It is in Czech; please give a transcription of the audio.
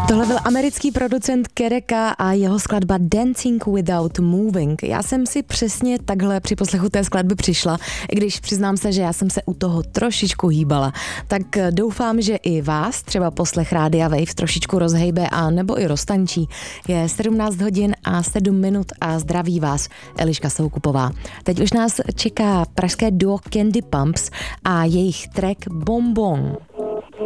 Tohle byl americký producent Kereka a jeho skladba Dancing Without Moving. Já jsem si přesně takhle při poslechu té skladby přišla, i když přiznám se, že já jsem se u toho trošičku hýbala. Tak doufám, že i vás třeba poslech Rádia Wave trošičku rozhejbe a nebo i roztančí. Je 17 hodin a 7 minut a zdraví vás Eliška Soukupová. Teď už nás čeká pražské duo Candy Pumps a jejich track Bonbon.